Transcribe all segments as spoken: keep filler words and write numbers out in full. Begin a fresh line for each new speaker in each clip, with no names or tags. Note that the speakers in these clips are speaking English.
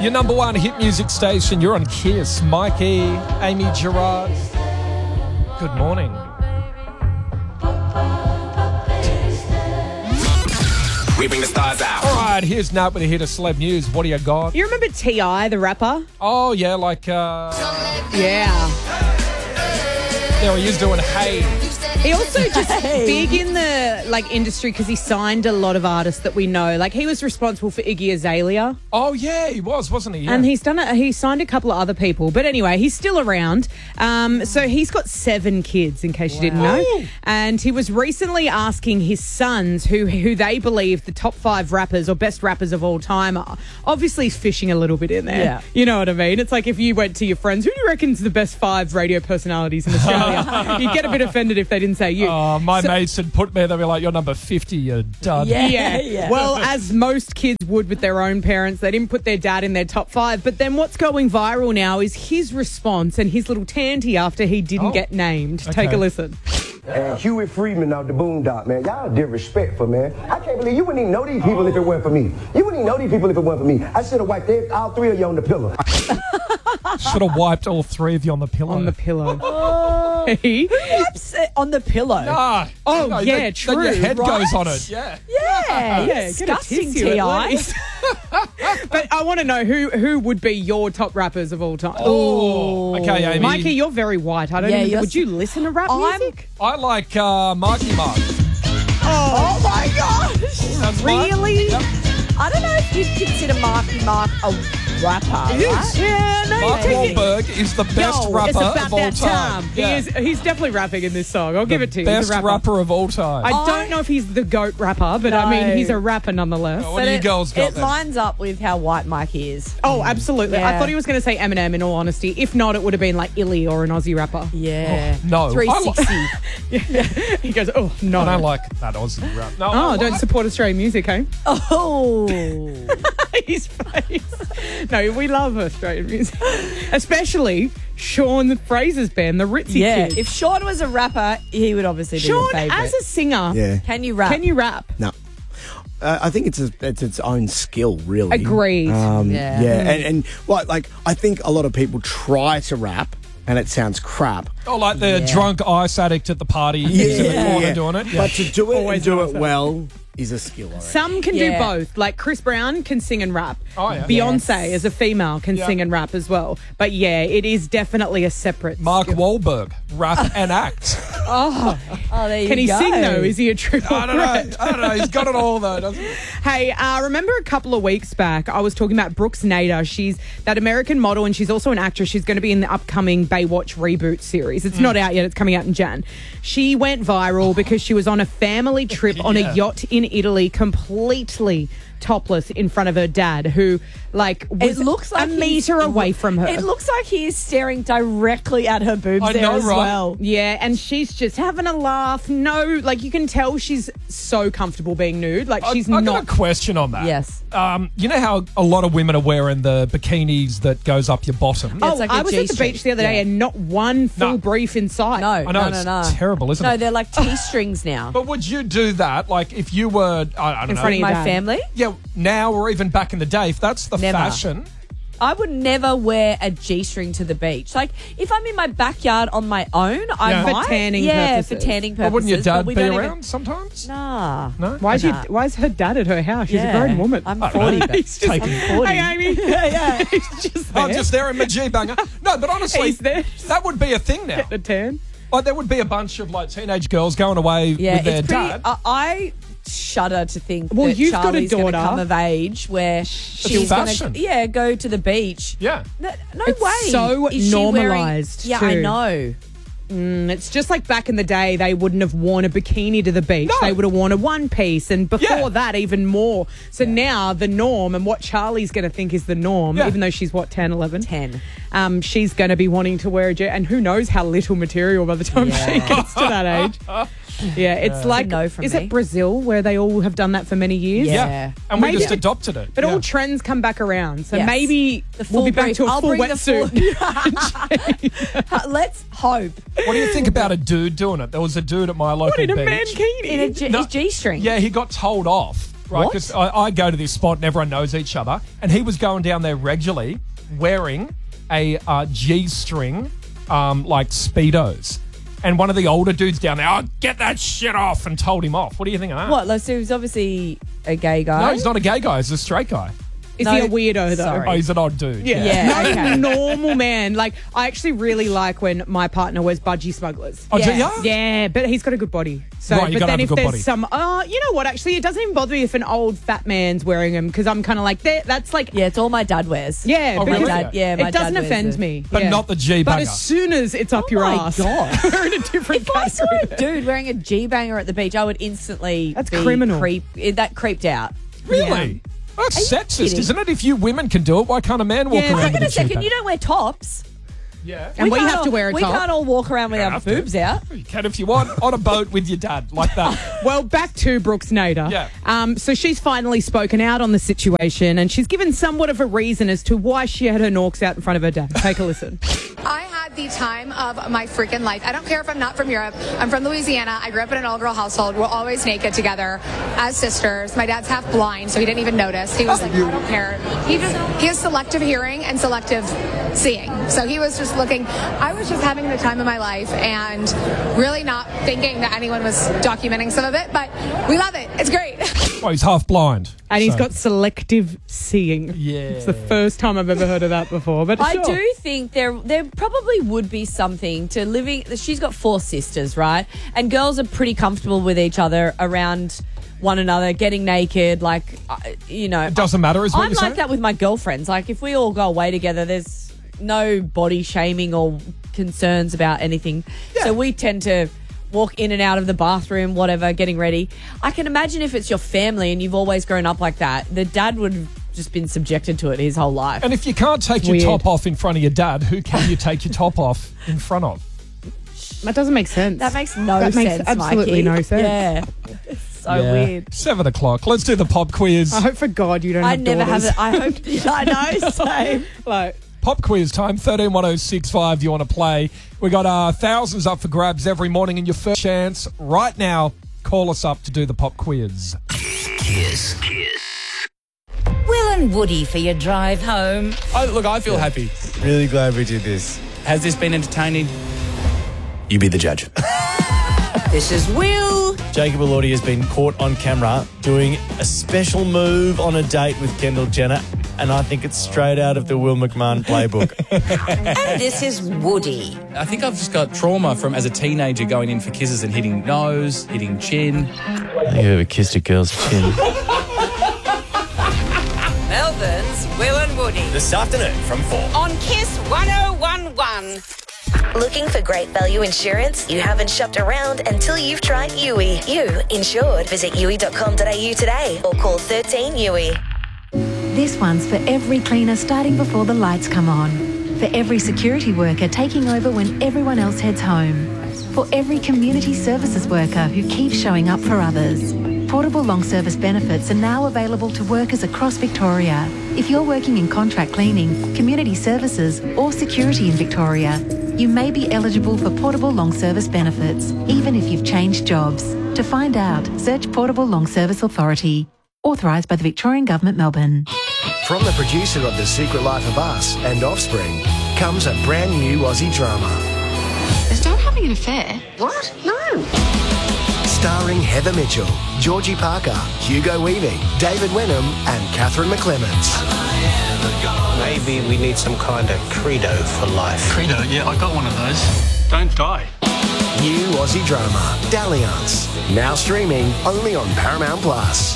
Your number one hit music station. You're on Kiss. Mikey, Amy Gerard. Good morning.
We bring the stars out.
All right, here's Nat with a hit of celeb news. What do you got?
You remember T I, the rapper?
Oh, yeah, like, uh...
Yeah.
there he is doing Hey.
He also just big in the like industry because he signed a lot of artists that we know. Like he was responsible for Iggy Azalea.
Oh yeah, he was, wasn't he? Yeah.
And he's done it. He signed a couple of other people. But anyway, he's still around. Um, so he's got seven kids, in case you didn't know. And he was recently asking his sons, who who they believe the top five rappers or best rappers of all time are. Obviously, he's fishing a little bit in there.
Yeah.
You know what I mean? It's like if you went to your friends, who do you reckon's the best five radio personalities in Australia? You'd get a bit offended if they didn't say you.
Oh, my
So-
mates would put me, they'd be like, you're number fifty, you dud.
Yeah.
Yeah.
Yeah.
Well, as most kids would with their own parents, they didn't put their dad in their top five. But then what's going viral now is his response and his little tanty after he didn't
Oh.
get named.
Okay.
Take a listen.
And Huey Freeman of the Boondock, man. Y'all disrespectful, man. I can't believe you wouldn't even know these people if it weren't for me. You wouldn't even know these people if it weren't for me. I should have wiped every- all three of you on the pillow.
Should have wiped all three of you on the pillow.
On the pillow. He-
Upset on the pillow.
Ah,
Oh,
you know,
yeah,
then-
true,
Then your head
right?
goes on it. Yeah.
Yeah,
Yeah,
you're
get a
disgusting,
tissue at
T I.
least. But I want to know who who would be your top rappers of all time.
Oh. Okay, Amy.
Mikey, you're very white. I don't
Yeah,
even,
you're
would
s-
you listen to rap
I'm-
music?
I like uh, Marky Mark.
Oh my gosh!
That's Mark.
Really?
Yep.
I don't know if you'd consider Marky Mark a rapper. Right?
Yeah, no,
Mark
take it.
Wahlberg is the best
Yo,
rapper
it's about
of all
that
time.
time.
Yeah.
He is, he's definitely rapping in this song. I'll give it to you. He's
Best
a rapper.
rapper of all time.
I
I-
don't know if he's the GOAT rapper, but I mean,
No.
he's a rapper nonetheless.
What do you
it,
girls got
It
then?
lines up with how white Mike is.
Oh, absolutely. I
Yeah.
thought he was going to say Eminem, in all honesty. If not, it would have been like Illy or an Aussie rapper.
Yeah.
Oh, no.
three sixty.
He goes, oh, no.
I don't like that Aussie rap. No,
Oh,
I
don't
like-
support Australian music, eh?
Oh.
His face. No, we love Australian music. Especially Sean Fraser's band, the Ritzy
Yeah.
Kids.
If Sean was a rapper, he would obviously be
Sean,
your favourite.
as a singer,
Yeah.
Can you rap?
can you rap?
No. Uh, I think it's a, it's its own skill, really.
Agreed.
Um,
Yeah.
yeah. And, and what, like, I think a lot of people try to rap and it sounds crap.
Oh, like the
Yeah.
drunk ice addict at the party. He's in the corner doing it. Yeah.
But to do it
Always
and do
nice,
it
huh?
well is a skill, I reckon.
Some can
Yeah.
do both. Like Chris Brown can sing and rap.
Oh, yeah.
Beyonce,
Yes.
as a female, can
Yeah.
sing and rap as well. But yeah, it is definitely a separate
Mark
skill.
Wahlberg, rap and act.
Oh,
Oh, there you
can he
go.
sing though? Is he a triple
I don't know.
threat?
I don't know. He's got it all though, doesn't he?
Hey, uh, remember a couple of weeks back, I was talking about Brooks Nader. She's that American model and she's also an actress. She's going to be in the upcoming Baywatch reboot series. It's not out yet. It's coming out in Jan. She went viral because she was on a family trip on
Yeah.
a yacht in Italy, completely topless in front of her dad, who like was
It looks like
a
he's-
meter away from her.
It looks like he is staring directly at her boobs
I
there
know,
as
right?
well.
Yeah, and she's just having a laugh. No, like you can tell she's so comfortable being nude. Like she's
I, I
not.
got a question on that.
Yes.
Um, you know how a lot of women are wearing the bikinis that goes up your bottom?
Yeah,
Oh,
it's like a
I was at the
G-string.
beach the other day
Yeah.
and not one full
No.
brief in sight.
No,
I know,
no,
it's
no, no.
terrible, isn't
No,
it?
they're like T-strings now.
But would you do that, like, if you were, I, I don't
In
know,
front of your
My
dad.
family?
yeah, now or even back in the day, if that's the
Never.
fashion,
I would never wear a G-string to the beach. Like, if I'm in my backyard on my own, I
Yeah.
might.
For tanning
yeah,
purposes.
for tanning
but
purposes.
wouldn't your
but
dad
we
be
don't
around
even-
sometimes?
Nah.
No?
Why is,
Nah.
your, why is her dad at her house? She's
Yeah.
a grown woman.
I'm
I don't
forty.
know.
but-
He's taking-
I'm forty.
Hey, Amy.
yeah, yeah.
He's just there.
I'm just there in my G-banger. No, but honestly,
He's there.
that would be a thing now.
The tan.
Like, there would be a bunch of, like, teenage girls going away
Yeah,
with their
it's pretty.
dad.
I, I shudder to think
Well,
that
you've got a
Charlie's going to
daughter.
come of age where she's going
fashion.
to, yeah, go to the beach.
yeah.
No, no
It's
way.
so
Is she wearing-
normalised,
Yeah, I
too.
know.
Mm, it's just like back in the day, they wouldn't have worn a bikini to the beach.
No.
They would have worn a one piece, and before
Yeah.
that, even more. So now the norm, and what Charlie's going to think is the norm,
Yeah.
even though she's what ten, eleven,
ten.
Um, she's going to be wanting to wear a jet, and who knows how little material by the time
Yeah.
she gets to that age. Yeah, it's like
no from
is
me.
it Brazil where they all have done that for many years?
Yeah.
Yeah. And we
Maybe-
just adopted it.
But
yeah.
all trends come back around, so
Yes.
maybe
The
we'll be
full
back to a
brief. I'll
full
bring the
wetsuit.
full- Let's hope.
What do you think about a dude doing it? There was a dude at my local
What in a
beach.
mankini?
In a G-
No.
his G-string.
Yeah, he got told off. right?
What?
Because I, I go to this spot and everyone knows each other. And he was going down there regularly wearing a uh, G-string, um, like Speedos. And one of the older dudes down there, oh, get that shit off, and told him off. What do you think of that?
What? Like, so he's obviously a gay guy?
No, he's not a gay guy. He's a straight guy.
Is
No,
he a weirdo, though?
sorry.
Oh, he's an odd dude.
Yeah.
Yeah,
No,
okay.
normal man. Like, I actually really like when my partner wears budgie smugglers.
Oh, do
Yeah.
ya?
Yeah, but he's got a good body. So,
Right, you
but
gotta
then
have a
if
good
there's
body.
some, uh, you know what? Actually, it doesn't even bother me if an old fat man's wearing them because I'm kind of like, that- that's like,
Yeah, it's all my dad wears.
yeah,
Oh,
because
really?
Dad, yeah, my
it doesn't
dad wears
offend
it.
me.
But
yeah.
not the G
But
bugger.
as soon as it's up
Oh
your
my
ass,
God.
we're in a different
If I saw
category.
a dude wearing a G-banger at the beach, I would instantly
That's
be
criminal.
Creep, eh, that creeped out.
Really? That's
Are you
sexist,
kidding?
isn't it? If you women can do it, why can't a man walk
Yeah,
around
hang
with
Wait
a
a second,
G-bag?
you don't wear tops.
Yeah.
And we
can't
have
all-
to wear a
We
top.
can't all walk around with
You
our
have to.
boobs out.
You can if you want, on a boat with your dad, like that.
Well, back to Brooks Nader.
Yeah.
Um, so she's finally spoken out on the situation and she's given somewhat of a reason as to why she had her norks out in front of her dad. Take a listen.
I had the time of my freaking life. I don't care if I'm not from Europe. I'm from Louisiana. I grew up in an all-girl household. We're always naked together as sisters. My dad's half blind, so he didn't even notice. He was like, I don't care. He just he has selective hearing and selective seeing. So he was just looking. I was just having the time of my life and really not thinking that anyone was documenting some of it. But we love it. It's great.
Well, he's half blind.
And he's
so-
got selective seeing.
Yeah.
It's the first time I've ever heard of that before. But
I
sure.
do think there there probably would be something to living. She's got four sisters, right? And girls are pretty comfortable with each other around one another, getting naked, like, uh, you know.
It doesn't matter, is what
I'm
you're
like
saying?
that with my girlfriends. Like, if we all go away together, there's no body shaming or concerns about anything. So we tend to walk in and out of the bathroom, whatever, getting ready. I can imagine if it's your family and you've always grown up like that, the dad would have just been subjected to it his whole life.
And if you can't take your
Weird.
top off in front of your dad, who can you take your top off in front of?
That doesn't make sense.
That makes no
That makes
sense,
absolutely
Mikey.
no sense.
Yeah. It's so
Yeah.
weird.
Seven o'clock. Let's do the pop quiz.
I hope for God you don't
I
have
never
daughters.
have it. I hope. Yeah, I know. Same.
Like,
Pop quiz time, thirteen one oh six five. Do you want to play? We got uh, thousands up for grabs every morning, and your first chance right now, call us up to do the pop quiz.
Kiss.
Will and Woody for your drive home.
I, look, I feel happy.
Really glad we did this.
Has this been entertaining? You be the judge.
This is Will.
Jacob Elordi has been caught on camera doing a special move on a date with Kendall Jenner, and I think it's straight out of the Will McMahon playbook.
And this is Woody.
I think I've just got trauma from as a teenager going in for kisses and hitting nose, hitting chin.
I think I've ever kissed a girl's chin.
Melbourne's Will and Woody.
This afternoon from four.
On Kiss one oh one one.
Looking for great value insurance? You haven't shopped around until you've tried U I. You insured. Visit U I dot com dot a u today or call thirteen U I.
This one's for every cleaner starting before the lights come on. For every security worker taking over when everyone else heads home. For every community services worker who keeps showing up for others. Portable long service benefits are now available to workers across Victoria. If you're working in contract cleaning, community services or security in Victoria, you may be eligible for portable long service benefits, even if you've changed jobs. To find out, search Portable Long Service Authority. Authorised by the Victorian Government, Melbourne.
From the producer of The Secret Life of Us and Offspring comes a brand new Aussie drama.
Is Dad having an affair? What? No.
Starring Heather Mitchell, Georgie Parker, Hugo Weaving, David Wenham and Catherine McClements.
Maybe we need some kind of credo for life.
Credo? Yeah, I got one of those. Don't die.
New Aussie drama, Dalliance. Now streaming only on Paramount Plus.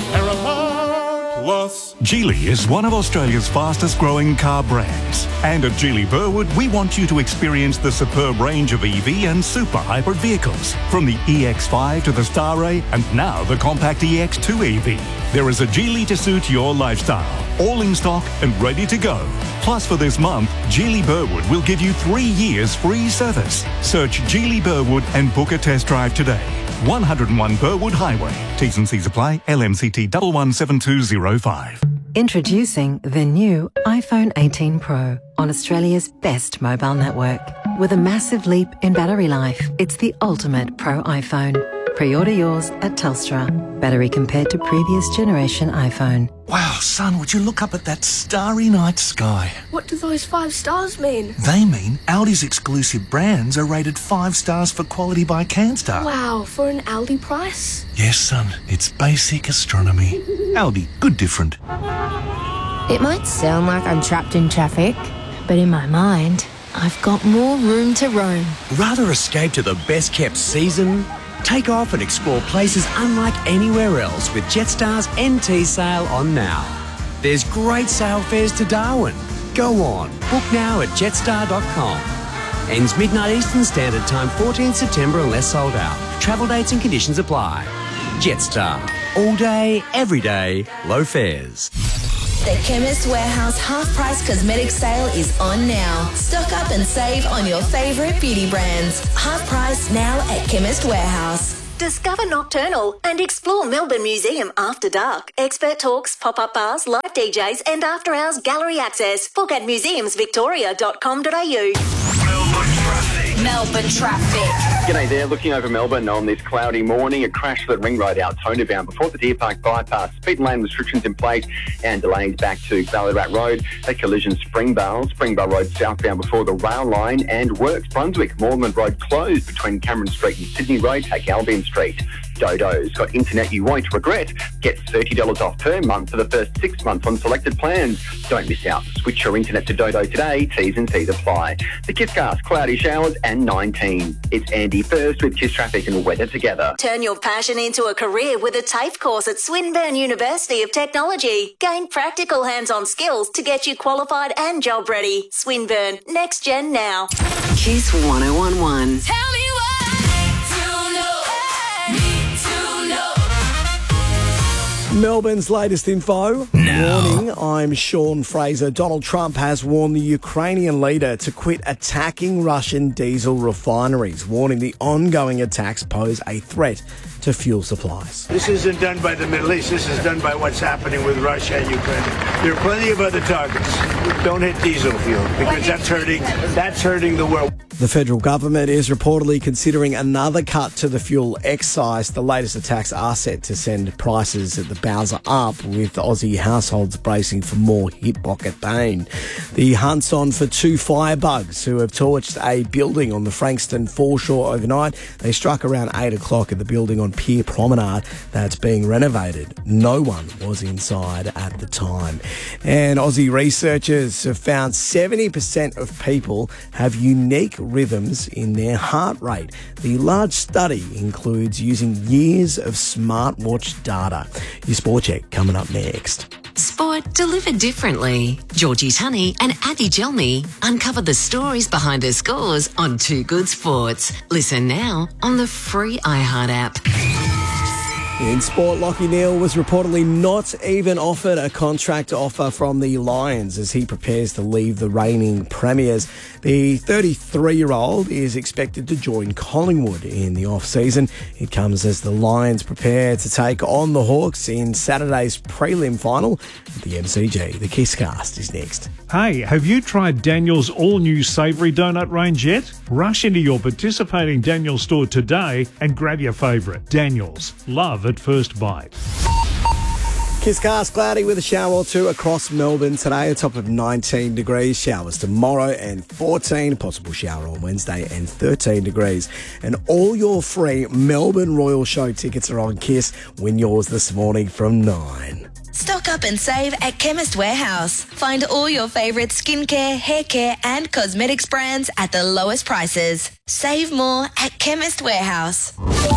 Plus. Geely is one of Australia's fastest growing car brands. And at Geely Burwood, we want you to experience the superb range of E V and super hybrid vehicles. From the E X five to the Starray and now the compact E X two E V. There is a Geely to suit your lifestyle. All in stock and ready to go. Plus for this month, Geely Burwood will give you three years free service. Search Geely Burwood and book a test drive today. one oh one Burwood Highway. T's and C's apply. L M C T one one seven two zero five.
Introducing the new iPhone eighteen Pro on Australia's best mobile network. With a massive leap in battery life, it's the ultimate Pro iPhone.
Pre-order yours at Telstra. Battery compared to previous generation iPhone.
Wow, son, would you look up at that starry night sky?
What do those five stars mean?
They mean Aldi's exclusive brands are rated five stars for quality by Canstar.
Wow, for an Aldi price?
Yes, son, it's basic astronomy. Aldi, good different.
It might sound like I'm trapped in traffic, but in my mind, I've got more room to roam.
Rather escape to the best kept season? Take off and explore places unlike anywhere else with Jetstar's N T sale on now. There's great sale fares to Darwin. Go on, book now at jetstar dot com. Ends midnight Eastern Standard Time, fourteenth September unless sold out. Travel dates and conditions apply. Jetstar. All day, every day, low fares.
The Chemist Warehouse half-price cosmetic sale is on now. Stock up and save on your favourite beauty brands. Half price now at Chemist Warehouse.
Discover Nocturnal and explore Melbourne Museum after dark. Expert talks, pop-up bars, live D Js and after-hours gallery access. Book at museums victoria dot com dot a u.
Melbourne traffic.
G'day there, looking over Melbourne on this cloudy morning. A crash at Ring Road out Tona bound before the Deer Park bypass. Speed and lane restrictions in place and delays back to Ballarat Road. A collision Springvale, Springvale Road southbound before the rail line and Works Brunswick. Moreland Road closed between Cameron Street and Sydney Road. Take Albion Street. Dodo's got internet you won't regret. Get thirty dollars off per month for the first six months on selected plans. Don't miss out. Switch your internet to Dodo today. T's and C's apply. The Kisscast, cloudy showers and nineteen. It's Andy first with Kiss Traffic and weather together.
Turn your passion into a career with a TAFE course at Swinburne University of Technology. Gain practical hands-on skills to get you qualified and job ready. Swinburne, next gen now.
Kiss one oh one one.
Tell me
Melbourne's latest info.
No.
Morning, I'm Sean Fraser. Donald Trump has warned the Ukrainian leader to quit attacking Russian diesel refineries, warning the ongoing attacks pose a threat to fuel supplies.
This isn't done by the Middle East. This is done by what's happening with Russia and Ukraine. There are plenty of other targets. Don't hit diesel fuel because that's hurting. That's hurting the world.
The federal government is reportedly considering another cut to the fuel excise. The latest attacks are set to send prices at the Bowser up, with Aussie households bracing for more hip pocket pain. The hunt's on for two firebugs who have torched a building on the Frankston foreshore overnight. They struck around eight o'clock at the building on Pier Promenade that's being renovated. No one was inside at the time. And Aussie researchers have found seventy percent of people have unique rhythms in their heart rate. The large study includes using years of smartwatch data. Your Sport Check coming up next.
Sport delivered differently. Georgie Tunney and Addy Gelmy uncover the stories behind her scores on Two Good Sports. Listen now on the free iHeart app.
In sport, Lachie Neale was reportedly not even offered a contract offer from the Lions as he prepares to leave the reigning premiers. The thirty-three-year-old is expected to join Collingwood in the off-season. It comes as the Lions prepare to take on the Hawks in Saturday's prelim final at the M C G. The Kisscast is next.
Hey, have you tried Daniel's all-new savoury donut range yet? Rush into your participating Daniel's store today and grab your favourite. Daniel's. Love at first bite.
Kisscast, cloudy with a shower or two across Melbourne today, a top of nineteen degrees. Showers tomorrow and fourteen. Possible shower on Wednesday and thirteen degrees. And all your free Melbourne Royal Show tickets are on Kiss. Win yours this morning from nine.
Stock up and save at Chemist Warehouse. Find all your favourite skincare, hair care and cosmetics brands at the lowest prices. Save more at Chemist Warehouse.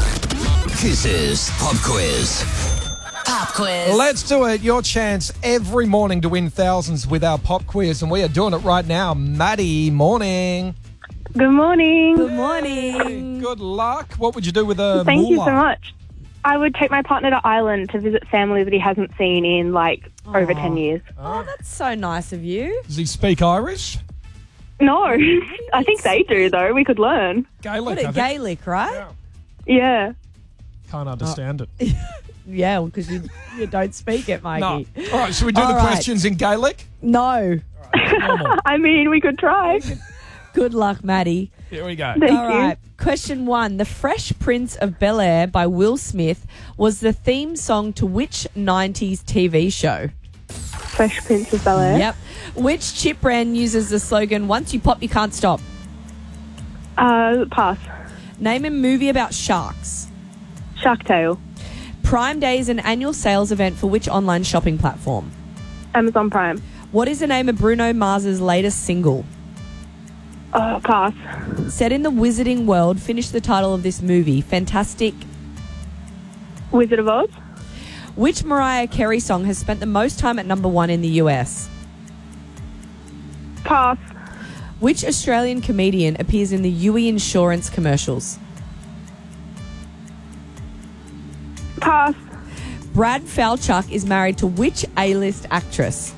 Kisses Pop Quiz.
Pop quiz.
Let's do it. Your chance every morning to win thousands with our pop quiz, and we are doing it right now. Maddie, morning.
Good morning.
Good morning.
Good luck. What would you do with a
Thank you
moolah?
so much. I would take my partner to Ireland to visit family that he hasn't seen in like over ten years.
Oh, that's so nice of you.
Does he speak Irish?
No, I think they do though. We could learn.
Gaelic,
What
I
a
think.
Gaelic, right?
Yeah.
Can't understand it.
Yeah, because you, you don't speak it, Mikey.
No. All right, should we do
All
the
right.
questions in Gaelic?
No.
I mean, we could try.
Good luck, Maddie.
Here we go.
Thank
All
you.
right. Question one. The Fresh Prince of Bel-Air by Will Smith was the theme song to which nineties T V show?
Fresh Prince of Bel-Air.
Yep. Which chip brand uses the slogan, once you pop, you can't stop?
Uh, pass.
Name a movie about sharks.
Shark Tale.
Prime Day is an annual sales event for which online shopping platform?
Amazon Prime.
What is the name of Bruno Mars's latest single?
Uh, pass.
Set in the Wizarding World, finish the title of this movie. Fantastic.
Wizard of Oz.
Which Mariah Carey song has spent the most time at number one in the U S?
Pass.
Which Australian comedian appears in the U E Insurance commercials?
Pass.
Brad Falchuk is married to which A-list actress?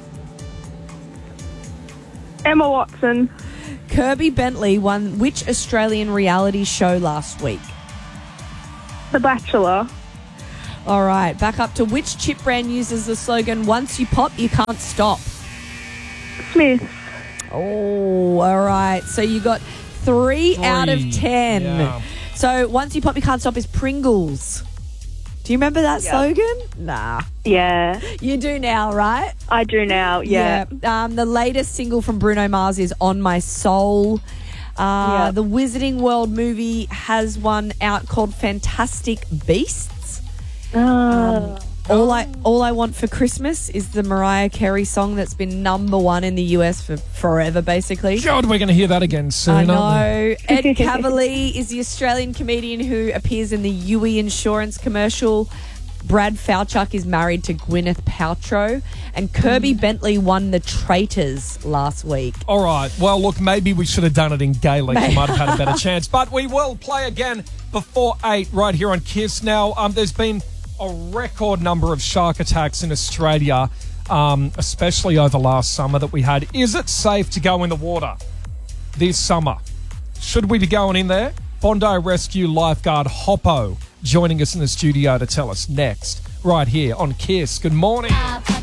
Emma Watson.
Kirby Bentley won which Australian reality show last week?
The Bachelor.
All right, back up to which chip brand uses the slogan, once you pop, you can't stop?
Smith.
Oh, all right. So you got three,
Three.
out of ten.
Yeah.
So once you pop, you can't stop is Pringles. Do you remember that
Yeah.
slogan? Nah.
Yeah.
You do now, right?
I do now, yeah.
Yeah. Um, the latest single from Bruno Mars is On My Soul. Uh,
Yeah.
The Wizarding World movie has one out called Fantastic Beasts. Um, all I all I want for Christmas is the Mariah Carey song that's been number one in the U S for forever, basically.
God, we're going to hear that again soon,
I
aren't we?
know. Ed Cavalier is the Australian comedian who appears in the U E Insurance commercial. Brad Falchuk is married to Gwyneth Paltrow. And Kirby Bentley won the Traitors last week.
All right. Well, look, maybe we should have done it in Gaelic. We might have had a better chance. But we will play again before eight right here on KISS. Now, um, there's been a record number of shark attacks in Australia, um, especially over last summer that we had. Is it safe to go in the water this summer? Should we be going in there? Bondi Rescue lifeguard Hoppo joining us in the studio to tell us next, right here on KISS. Good morning.